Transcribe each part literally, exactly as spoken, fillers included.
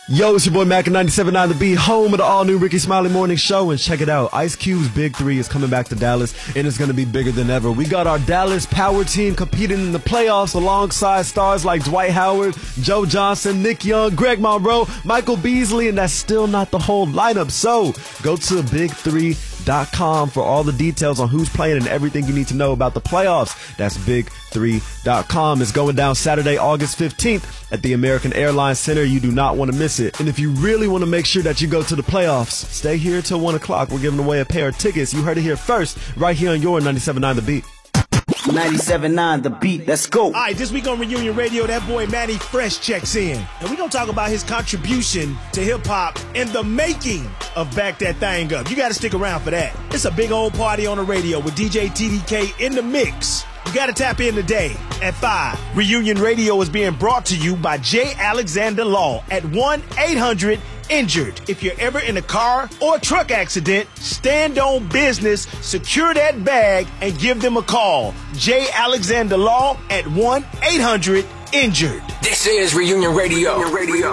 Yo, it's your boy Mac at ninety-seven point nine The Beat, home of the all-new Ricky Smiley Morning Show. And check it out, Ice Cube's Big Three is coming back to Dallas, and it's going to be bigger than ever. We got our Dallas Power Team competing in the playoffs alongside stars like Dwight Howard, Joe Johnson, Nick Young, Greg Monroe, Michael Beasley, and that's still not the whole lineup. So go to big three dot com for all the details on who's playing and everything you need to know about the playoffs. That's big three dot com. It's going down Saturday, August fifteenth at the American Airlines Center. You do not want to miss it. And if you really want to make sure that you go to the playoffs, stay here till one o'clock. We're giving away a pair of tickets. You heard it here first, right here on your ninety-seven point nine The Beat. ninety-seven point nine The Beat. Let's go. All right, this week on Reunion Radio, that boy Manny Fresh checks in. And we're going to talk about his contribution to hip-hop and the making of Back That Thing Up. You got to stick around for that. It's a big old party on the radio with D J T D K in the mix. You got to tap in today at five. Reunion Radio is being brought to you by J. Alexander Law at one eight hundred injured. If you're ever in a car or a truck accident, stand on business, secure that bag, and give them a call. J. Alexander Law at one eight hundred injured. This is Reunion Radio. Radio.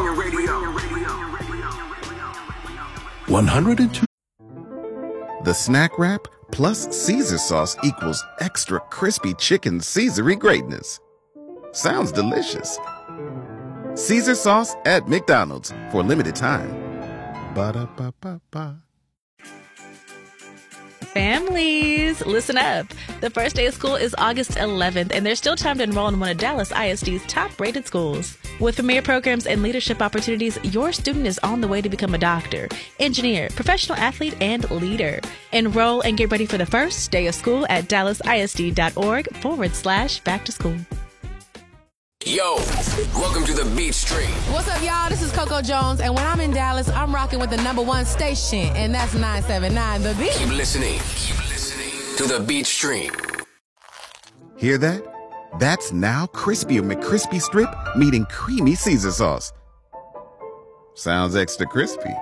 one hundred two. The snack wrap plus Caesar sauce equals extra crispy chicken Caesary greatness. Sounds delicious. Caesar sauce at McDonald's for a limited time. Ba-da-ba-ba-ba. Families, listen up. The first day of school is August eleventh, and there's still time to enroll in one of Dallas I S D's top-rated schools. With premier programs and leadership opportunities, your student is on the way to become a doctor, engineer, professional athlete, and leader. Enroll and get ready for the first day of school at dallasisd.org forward slash back to school. Yo, welcome to the Beat Stream. What's up, y'all? This is Coco Jones, and when I'm in Dallas, I'm rocking with the number one station, and that's nine seven nine The Beat. Keep listening. Keep listening to the Beat Stream. Hear that? That's now Crispier McCrispy Strip meeting creamy Caesar sauce. Sounds extra crispy.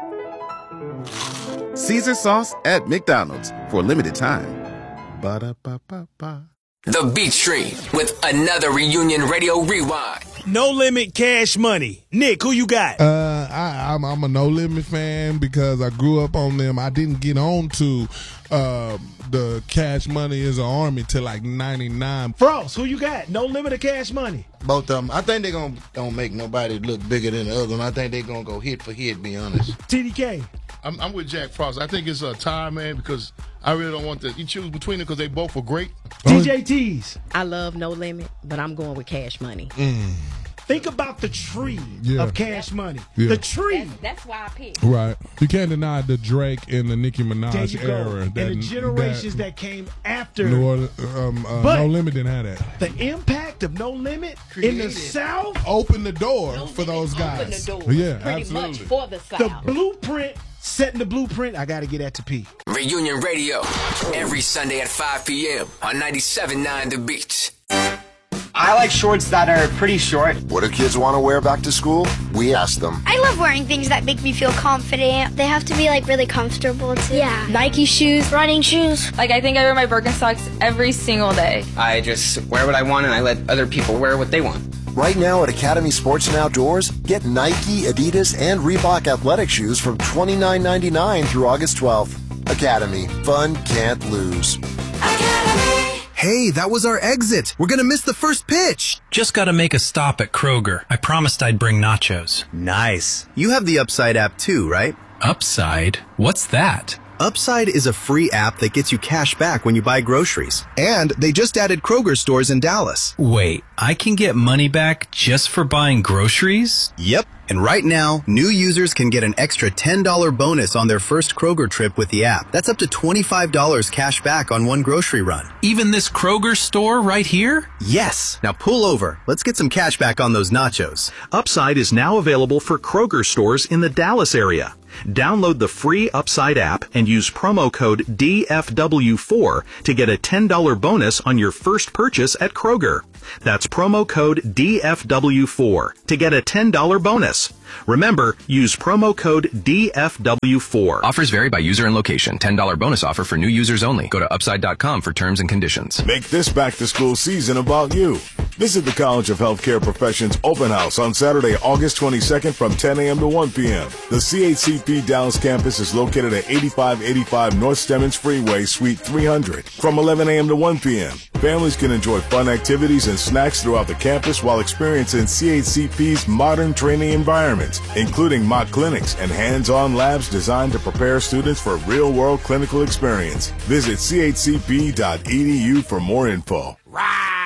Caesar sauce at McDonald's for a limited time. Ba-da-ba-ba-ba. The Beat Stream with another Reunion Radio Rewind. No Limit Cash Money. Nick, who you got? Uh, I, I'm, I'm a No Limit fan because I grew up on them. I didn't get on to uh, the Cash Money is an Army till like ninety-nine. Frost, who you got? No Limit or Cash Money? Both of them. I think they're going to don't make nobody look bigger than the other one. I think they're going to go hit for hit, be honest. T D K. I'm, I'm with Jack Frost. I think it's a tie, man, because I really don't want to. You choose between them because they both were great. D J T's. I love No Limit, but I'm going with Cash Money. Mm. Think about the tree Yeah. of Cash Money. Yeah. The tree. That's, that's why I picked. Right. You can't deny the Drake and the Nicki There Minaj you go. era. And the generations that, that came after. New Orleans, um, uh, But No Limit didn't have that. the impact of No Limit in the South. Open the door No for Limit those guys. opened the door Yeah, pretty absolutely. much for the South. The blueprint, setting the blueprint. I got to get that to P. Reunion Radio every Sunday at five p.m. on ninety-seven point nine The Beat. I like shorts that are pretty short. What do kids want to wear back to school? We ask them. I love wearing things that make me feel confident. They have to be like really comfortable too. Yeah. Nike shoes, running shoes. Like I think I wear my Birkenstocks every single day. I just wear what I want and I let other people wear what they want. Right now at Academy Sports and Outdoors, get Nike, Adidas, and Reebok athletic shoes from twenty-nine ninety-nine through August twelfth. Academy. Fun can't lose. Academy. Hey, that was our exit. We're gonna miss the first pitch. Just gotta make a stop at Kroger. I promised I'd bring nachos. Nice. You have the Upside app too, right? Upside? What's that? Upside is a free app that gets you cash back when you buy groceries. And they just added Kroger stores in Dallas. Wait, I can get money back just for buying groceries? Yep. And right now, new users can get an extra ten dollars bonus on their first Kroger trip with the app. That's up to twenty-five dollars cash back on one grocery run. Even this Kroger store right here? Yes. Now pull over. Let's get some cash back on those nachos. Upside is now available for Kroger stores in the Dallas area. Download the free Upside app and use promo code D F W four to get a ten dollars bonus on your first purchase at Kroger. That's promo code D F W four to get a ten dollars bonus. Remember, use promo code D F W four. Offers vary by user and location. ten dollars bonus offer for new users only. Go to upside dot com for terms and conditions. Make this back-to-school season about you. Visit the College of Healthcare Professions Open House on Saturday, August twenty-second from ten a.m. to one p.m. The C H C P Dallas campus is located at eighty-five eighty-five North Stemmons Freeway, Suite three hundred, from eleven a.m. to one p.m. Families can enjoy fun activities and snacks throughout the campus while experiencing C H C P's modern training environments, including mock clinics and hands-on labs designed to prepare students for real-world clinical experience. Visit C H C P dot E D U for more info. Right.